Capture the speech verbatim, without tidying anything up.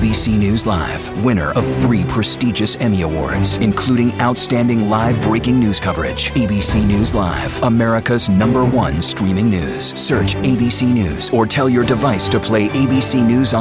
B C News Live, winner of three prestigious Emmy Awards, including Outstanding Live Breaking News Coverage. A B C News Live, America's number one streaming news. Search A B C News or tell your device to play A B C News on